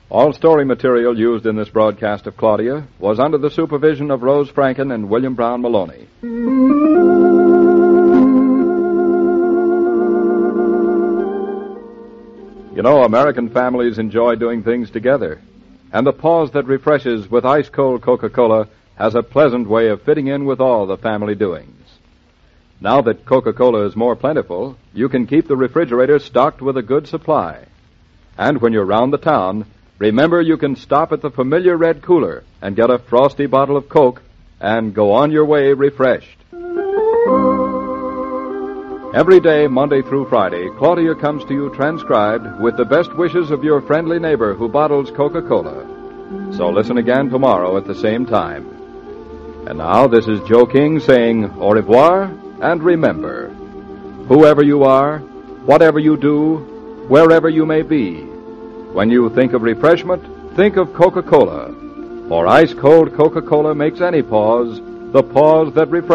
All story material used in this broadcast of Claudia was under the supervision of Rose Franken and William Brown Maloney. You know, American families enjoy doing things together, and the pause that refreshes with ice-cold Coca-Cola has a pleasant way of fitting in with all the family doings. Now that Coca-Cola is more plentiful, you can keep the refrigerator stocked with a good supply. And when you're round the town, remember you can stop at the familiar red cooler and get a frosty bottle of Coke and go on your way refreshed. Every day, Monday through Friday, Claudia comes to you transcribed with the best wishes of your friendly neighbor who bottles Coca-Cola. So listen again tomorrow at the same time. And now, this is Joe King saying au revoir, and remember, whoever you are, whatever you do, wherever you may be, when you think of refreshment, think of Coca-Cola. For ice-cold Coca-Cola makes any pause the pause that refreshes.